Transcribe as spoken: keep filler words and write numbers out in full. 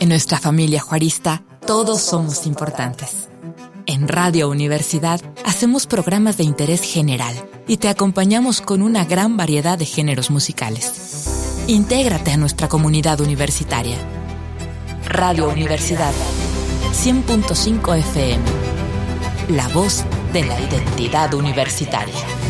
En nuestra familia juarista, todos somos importantes. En Radio Universidad hacemos programas de interés general y te acompañamos con una gran variedad de géneros musicales. Intégrate a nuestra comunidad universitaria. Radio Universidad, cien punto cinco F M. La voz de la identidad universitaria.